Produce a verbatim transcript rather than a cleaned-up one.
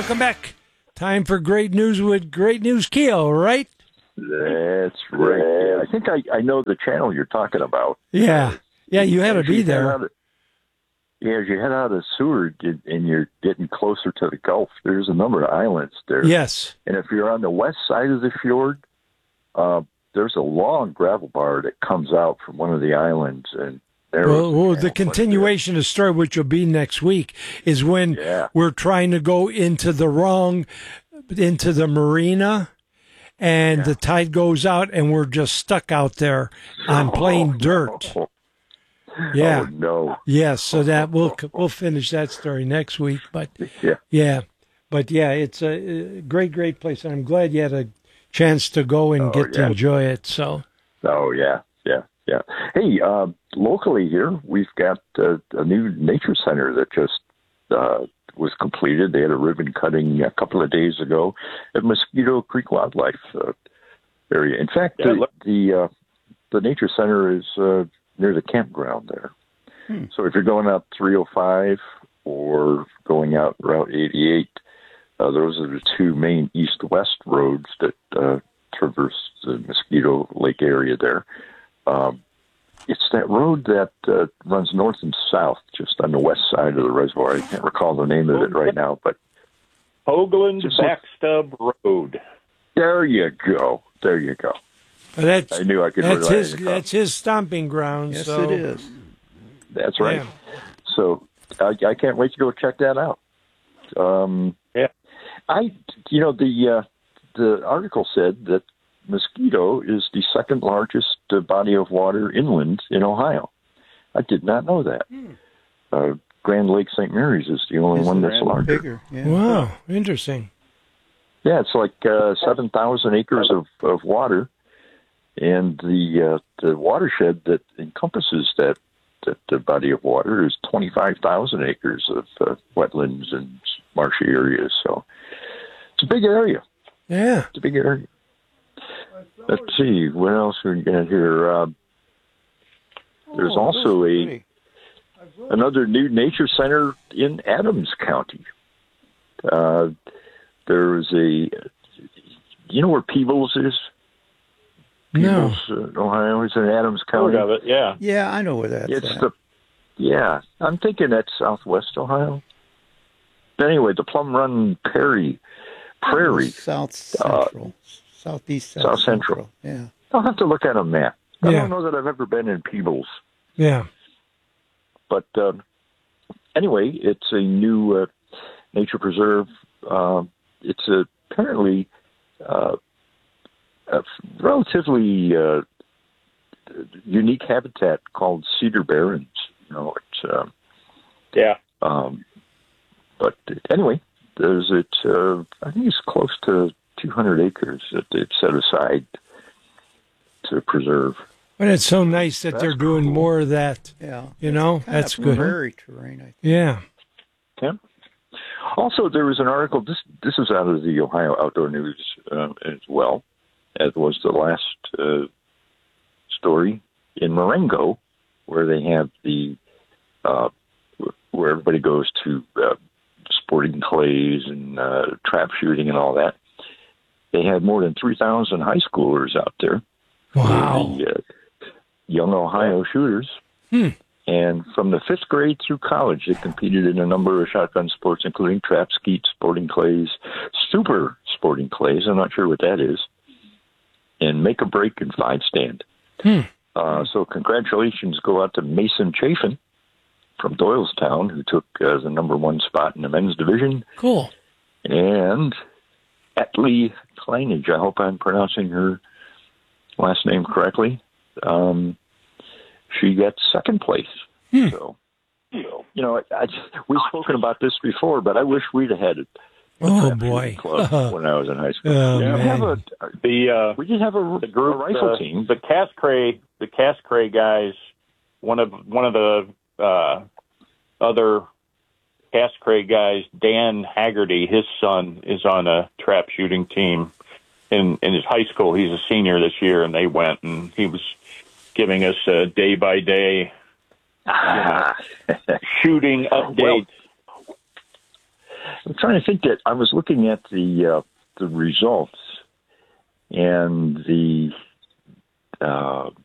Welcome back. Time for Great News with Great News Keel, right? That's right. I think I, I know the channel you're talking about. Yeah. Yeah, you had to As be you head there. out of- Yeah, as you head out of Seward and you're getting closer to the Gulf, there's a number of islands there. Yes. And if you're on the west side of the fjord, uh, there's a long gravel bar that comes out from one of the islands. And there Well, was a well the channel put continuation of the story, which will be next week, is when Yeah. we're trying to go into the wrong, into the marina, and Yeah. the tide goes out, and we're just stuck out there on plain Oh, dirt. no. Yeah. Oh, no. Yes, so that we'll we'll finish that story next week. But Yeah. yeah, but yeah, it's a great, great place, and I'm glad you had a chance to go and Oh, get to yeah. enjoy it. So Oh, yeah, yeah, yeah. Hey, uh, locally here, we've got uh, a new nature center that just uh, was completed. They had a ribbon cutting a couple of days ago at Mosquito Creek Wildlife uh, area. In fact, Yeah, the look- the, uh, the nature center is uh, near the campground there. Hmm. So if you're going out three oh five or going out Route eighty-eight, uh, those are the two main east-west roads that uh, traverse the Mosquito Lake area there. Um, it's that road that uh, runs north and south, just on the west side of the reservoir. I can't recall the name of it right now, but Hoagland Just look- Backstub Road. there you go. There you go. but that's I knew I could that's rely his on the car. that's his stomping ground. Yes, so, it is. That's right. Yeah. So I, I can't wait to go check that out. Um, Yeah. I, you know, the uh, the article said that Mosquito is the second largest uh, body of water inland in Ohio. I did not know that. Uh, Grand Lake Saint Mary's is the only It's one that's rather larger. bigger. Yeah. Wow, interesting. Yeah, it's like uh, seven thousand acres of, of water, and the uh, the watershed that encompasses that that the body of water is twenty-five thousand acres of uh, wetlands and marshy areas. So it's a big area. Yeah. It's a big area. Let's see, what else are we got here? Uh, there's Oh, also that's a pretty. another new nature center in Adams County. Uh, there's a, you know where Peebles is? No. Peebles, uh, Ohio. It's in Adams Heard County. of it, yeah. Yeah, I know where that's It's at. the, yeah, I'm thinking that's Southwest Ohio. But anyway, the Plum Run Prairie, Prairie. South Uh, Central. Southeast South, South Central. Yeah. I'll have to look at a map. I Yeah. don't know that I've ever been in Peebles. Yeah. But uh, anyway, it's a new uh, nature preserve. Uh, it's a, apparently uh, a relatively uh, unique habitat called Cedar Barrens. You know, it's uh, Yeah. um, but anyway, there's it. Uh, I think it's close to two hundred acres that they've set aside to preserve. But it's so nice that they're That's doing cool. more of that. Yeah. You know, Kind that's of good. prairie terrain, I think. Yeah. Yeah. Also, there was an article. This this is out of the Ohio Outdoor News uh, as well, as was the last uh, story in Marengo, where they have the uh, where everybody goes to uh, sporting clays and uh, trap shooting and all that. They had more than three thousand high schoolers out there. Wow. The, uh, young Ohio shooters. Hmm. And from the fifth grade through college, they competed in a number of shotgun sports, including trap, skeet, sporting clays, super sporting clays. I'm not sure what that is. And make a break and five stand. Hmm. Uh, so congratulations go out to Mason Chafin from Doylestown, who took uh, the number one spot in the men's division. Cool. And Atlee Kleinage, I hope I'm pronouncing her last name correctly. Um, she got second place. Hmm. So, you know, I, I, we've spoken about this before, but I wish we'd have had it. Oh, boy. Club when I was in high school. Oh, we, man. have a, The uh, we did have a, the group, a rifle uh, team. the Cascray, the Cascray guys. One of one of the uh, other Cascray guys, Dan Haggerty, his son is on a trap shooting team in in his high school. He's a senior this year, and they went, and he was giving us a day by day shooting update. I'm trying to think that I was looking at the uh, the results and the uh,